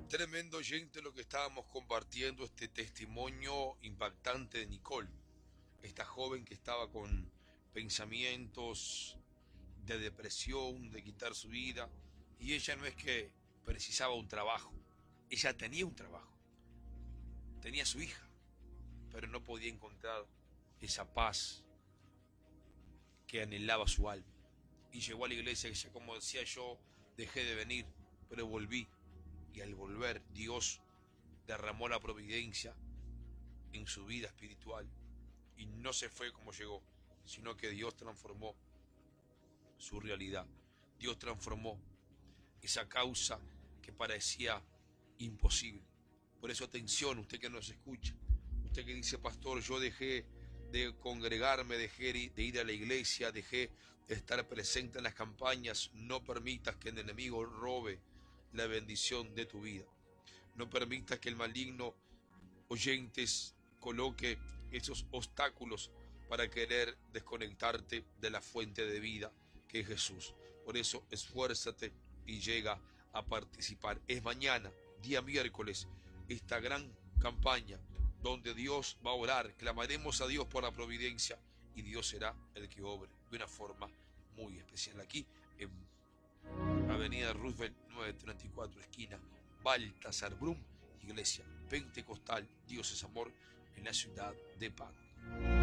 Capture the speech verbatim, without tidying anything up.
Tremendo oyente lo que estábamos compartiendo, este testimonio impactante de Nicole, esta joven que estaba con pensamientos de depresión, de quitar su vida, y ella no es que precisaba un trabajo, ella tenía un trabajo, tenía su hija, pero no podía encontrar esa paz que anhelaba su alma. Y llegó a la iglesia, que como decía yo, dejé de venir, pero volví, y al volver Dios derramó la providencia en su vida espiritual y no se fue como llegó, sino que Dios transformó su realidad. Dios transformó esa causa que parecía imposible. Por eso atención, usted que nos escucha, usted que dice: pastor, yo dejé de congregarme, dejé de ir a la iglesia, dejé de estar presente en las campañas. No permitas que el enemigo robe la bendición de tu vida. No permitas que el maligno, oyentes, coloque esos obstáculos para querer desconectarte de la fuente de vida que es Jesús. Por eso esfuérzate y llega a participar. Es mañana, día miércoles, esta gran campaña donde Dios va a orar. Clamaremos a Dios por la providencia y Dios será el que obre de una forma muy especial. Aquí en Avenida Roosevelt novecientos treinta y cuatro, esquina Baltasar Brum, Iglesia Pentecostal Dios es Amor, en la ciudad de Padua.